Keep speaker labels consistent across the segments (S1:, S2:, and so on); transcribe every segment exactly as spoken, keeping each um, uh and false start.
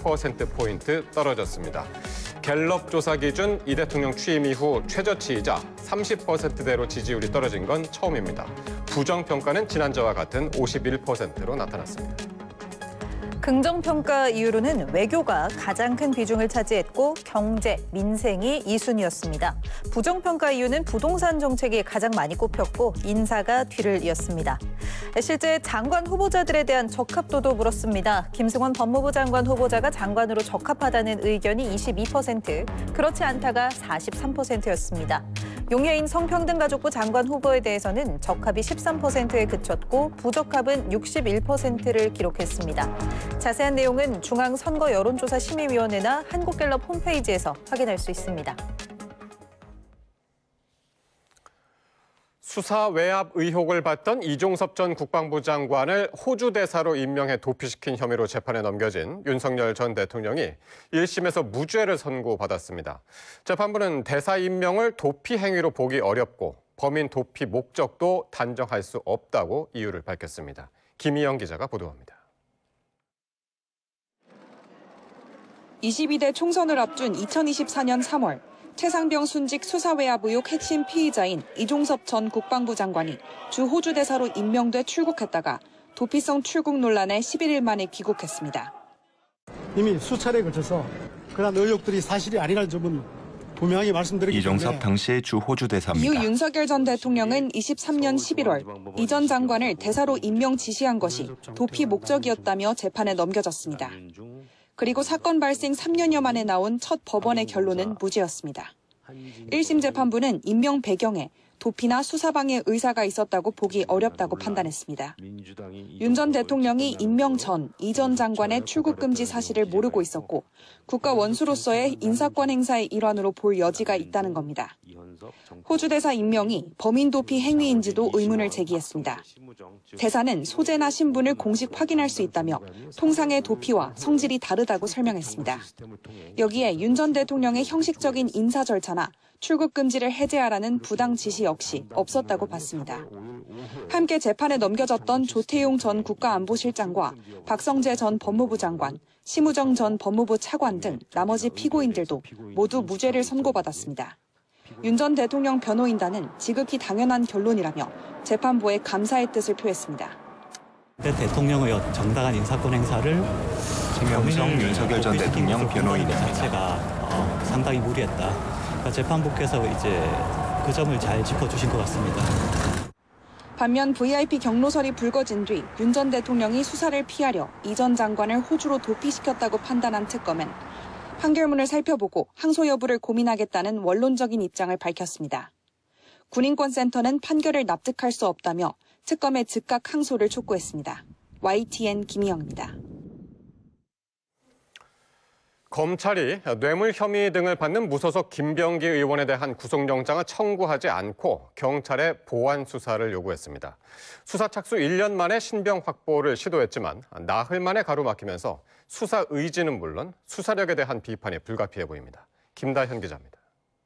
S1: 퍼센트포인트 떨어졌습니다. 갤럽 조사 기준 이 대통령 취임 이후 최저치이자 삼십 퍼센트대로 지지율이 떨어진 건 처음입니다. 부정평가는 지난주와 같은 오십일 퍼센트로 나타났습니다.
S2: 긍정평가 이유로는 외교가 가장 큰 비중을 차지했고 경제, 민생이 이 순위였습니다. 부정평가 이유는 부동산 정책이 가장 많이 꼽혔고 인사가 뒤를 이었습니다. 실제 장관 후보자들에 대한 적합도도 물었습니다. 김승원 법무부 장관 후보자가 장관으로 적합하다는 의견이 이십이 퍼센트, 그렇지 않다가 사십삼 퍼센트였습니다. 용해인 성평등가족부 장관 후보에 대해서는 적합이 십삼 퍼센트에 그쳤고 부적합은 육십일 퍼센트를 기록했습니다. 자세한 내용은 중앙선거여론조사심의위원회나 한국갤럽 홈페이지에서 확인할 수 있습니다.
S1: 수사 외압 의혹을 받던 이종섭 전 국방부 장관을 호주 대사로 임명해 도피시킨 혐의로 재판에 넘겨진 윤석열 전 대통령이 일 심에서 무죄를 선고받았습니다. 재판부는 대사 임명을 도피 행위로 보기 어렵고 범인 도피 목적도 단정할 수 없다고 이유를 밝혔습니다. 김희영 기자가 보도합니다.
S3: 이십이 대 총선을 앞둔 이천이십사 년 삼월, 최상병 순직 수사외압 의혹 핵심 피의자인 이종섭 전 국방부 장관이 주 호주 대사로 임명돼 출국했다가 도피성 출국 논란에 십일 일 만에 귀국했습니다.
S4: 이미 수차례에 걸쳐서 그런 의혹들이 사실이 아니라는 점은 분명히 말씀드리기 때문에.
S5: 이종섭 당시의 주 호주 대사입니다.
S3: 이후 윤석열 전 대통령은 이십삼 년 십일 월 이 전 장관을 대사로 임명 지시한 것이 도피 목적이었다며 재판에 넘겨졌습니다. 그리고 사건 발생 삼 년여 만에 나온 첫 법원의 결론은 무죄였습니다. 일 심 재판부는 임명 배경에 도피나 수사방해 의사가 있었다고 보기 어렵다고 판단했습니다. 윤 전 대통령이 임명 전 이 전 장관의 출국 금지 사실을 모르고 있었고 국가 원수로서의 인사권 행사의 일환으로 볼 여지가 있다는 겁니다. 호주 대사 임명이 범인 도피 행위인지도 의문을 제기했습니다. 대사는 소재나 신분을 공식 확인할 수 있다며 통상의 도피와 성질이 다르다고 설명했습니다. 여기에 윤 전 대통령의 형식적인 인사 절차나 출국 금지를 해제하라는 부당 지시 역시 없었다고 봤습니다. 함께 재판에 넘겨졌던 조태용 전 국가안보실장과 박성재 전 법무부 장관, 심우정 전 법무부 차관 등 나머지 피고인들도 모두 무죄를 선고받았습니다. 윤 전 대통령 변호인단은 지극히 당연한 결론이라며 재판부에 감사의 뜻을 표했습니다.
S6: 대통령의 정당한 인사권 행사를
S5: 최명성 윤석열 전 대통령 변호인입니다.
S6: 자체가 어, 상당히 무리했다. 그러니까 재판부께서 이제 그 점을 잘 짚어주신 것 같습니다.
S3: 반면 브이아이피 경로설이 불거진 뒤 윤 전 대통령이 수사를 피하려 이 전 장관을 호주로 도피시켰다고 판단한 특검은 판결문을 살펴보고 항소 여부를 고민하겠다는 원론적인 입장을 밝혔습니다. 군인권센터는 판결을 납득할 수 없다며 특검의 즉각 항소를 촉구했습니다. 와이티엔 김희영입니다.
S1: 검찰이 뇌물 혐의 등을 받는 무소속 김병기 의원에 대한 구속영장을 청구하지 않고 경찰에 보완 수사를 요구했습니다. 수사 착수 일 년 만에 신병 확보를 시도했지만 나흘 만에 가로막히면서 수사 의지는 물론 수사력에 대한 비판이 불가피해 보입니다. 김다현 기자입니다.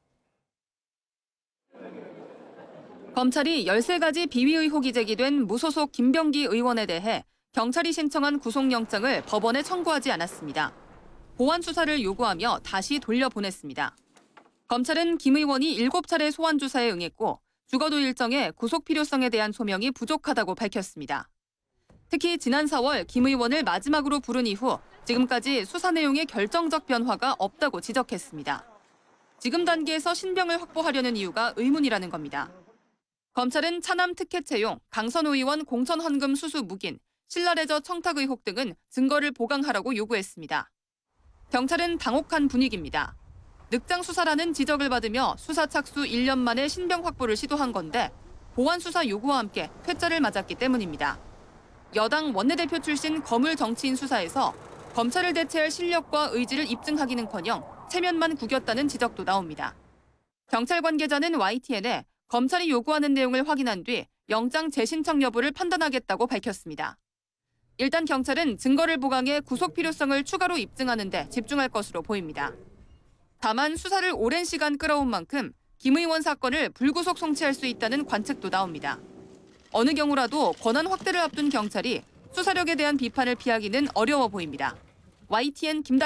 S7: 검찰이 열세 가지 비위 의혹이 제기된 무소속 김병기 의원에 대해 경찰이 신청한 구속영장을 법원에 청구하지 않았습니다. 보완 수사를 요구하며 다시 돌려보냈습니다. 검찰은 김 의원이 일곱 차례 소환 조사에 응했고 주거도 일정에 구속 필요성에 대한 소명이 부족하다고 밝혔습니다. 특히 지난 사월 김 의원을 마지막으로 부른 이후 지금까지 수사 내용에 결정적 변화가 없다고 지적했습니다. 지금 단계에서 신병을 확보하려는 이유가 의문이라는 겁니다. 검찰은 차남 특혜 채용, 강선호 의원 공천 헌금 수수 묵인, 신라레저 청탁 의혹 등은 증거를 보강하라고 요구했습니다. 경찰은 당혹한 분위기입니다. 늑장 수사라는 지적을 받으며 수사 착수 일 년 만에 신병 확보를 시도한 건데 보완 수사 요구와 함께 퇴짜를 맞았기 때문입니다. 여당 원내대표 출신 거물 정치인 수사에서 검찰을 대체할 실력과 의지를 입증하기는커녕 체면만 구겼다는 지적도 나옵니다. 경찰 관계자는 와이티엔에 검찰이 요구하는 내용을 확인한 뒤 영장 재신청 여부를 판단하겠다고 밝혔습니다. 일단 경찰은 증거를 보강해 구속 필요성을 추가로 입증하는 데 집중할 것으로 보입니다. 다만 수사를 오랜 시간 끌어온 만큼 김 의원 사건을 불구속 송치할 수 있다는 관측도 나옵니다. 어느 경우라도 권한 확대를 앞둔 경찰이 수사력에 대한 비판을 피하기는 어려워 보입니다. 와이티엔 김다